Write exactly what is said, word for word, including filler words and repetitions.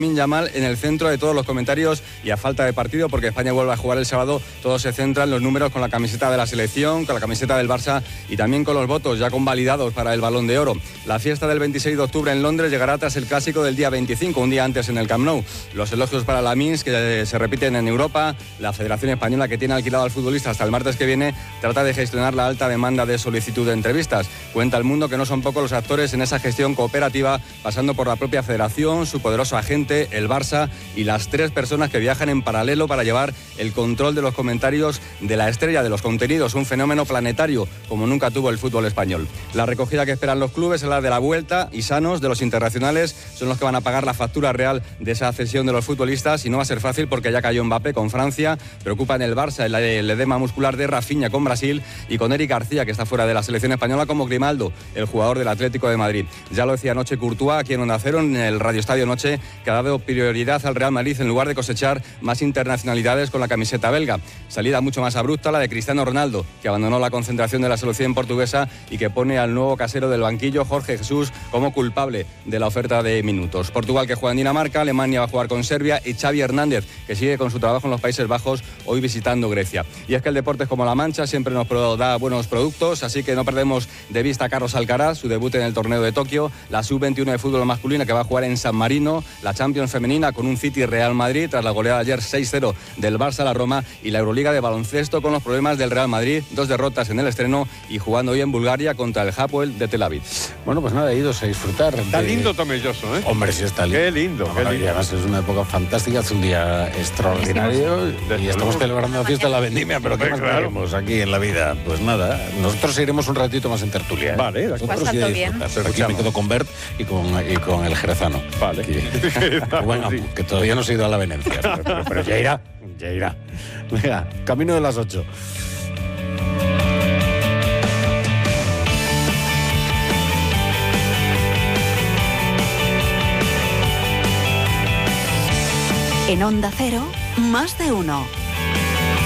Lamine Yamal en el centro de todos los comentarios y a falta de partido, porque España vuelve a jugar el sábado, todo se centra en los números con la camiseta de la selección, con la camiseta del Barça y también con los votos ya convalidados para el Balón de Oro. La fiesta del veintiséis de octubre en Londres llegará tras el clásico del día veinticinco, un día antes en el Camp Nou. Los elogios para Lamine, que se repiten en Europa. La Federación Española, que tiene alquilado al futbolista hasta el martes que viene, trata de gestionar la alta demanda de solicitud de entrevistas. Cuenta El Mundo que no son pocos los actores en esa gestión cooperativa, pasando por la propia Federación, su poderoso agente, el Barça y las tres personas que viajan en paralelo para llevar el control de los comentarios de la estrella de los contenidos, un fenómeno planetario como nunca tuvo el fútbol español. La recogida que esperan los clubes es la de la vuelta y sanos de los internacionales, son los que van a pagar la factura real de esa cesión de los futbolistas y no va a ser fácil porque ya cayó Mbappé con Francia, preocupa en el Barça el, el edema muscular de Rafinha con Brasil y con Eric García, que está fuera de la selección española, como Grimaldo, el jugador del Atlético de Madrid. Ya lo decía anoche Courtois aquí en Onda Cero, en el Radio Estadio Noche, que ha dado prioridad al Real Madrid en lugar de cosechar más internacionalidades con la camiseta belga. Salida mucho más abrupta la de Cristiano Ronaldo, que abandonó la concentración de la selección portuguesa y que pone al nuevo casero del banquillo, Jorge Jesús, como culpable de la oferta de minutos. Portugal, que juega en Dinamarca, Alemania va a jugar con Serbia y Xavi Hernández, que sigue con su trabajo en los Países Bajos, hoy visitando Grecia. Y es que el deporte es como la Mancha, siempre nos da buenos productos, así que no perdemos de vista a Carlos Alcaraz, su debut en el torneo de Tokio, la sub veintiuno de fútbol masculina que va a jugar en San Marino, la Champions femenina con un City Real Madrid tras la goleada ayer seis cero del Barça a la Roma, y la Euroliga de baloncesto con los problemas del Real Madrid, dos derrotas en el estreno y jugando hoy en Bulgaria contra el Hapoel de Tel Aviv. Bueno, pues nada, idos a disfrutar. Está de... lindo Tomelloso, ¿eh? Hombre, sí está lindo. Qué lindo, no, qué lindo. Y además es una época fantástica, es un día extraordinario y estamos celebrando la fiesta de la vendimia, pero ¿qué más queremos aquí en la vida? Pues nada, nosotros iremos un ratito más en tertulia, ¿eh? Vale, nosotros sí a disfrutar. Aquí me quedo con Bert y con, y con el jerezano. Vale. Bueno, sí. que todavía no se ha ido a la Venecia, pero, pero, pero ya irá, ya irá. Venga, camino de las ocho. En Onda Cero, más de uno.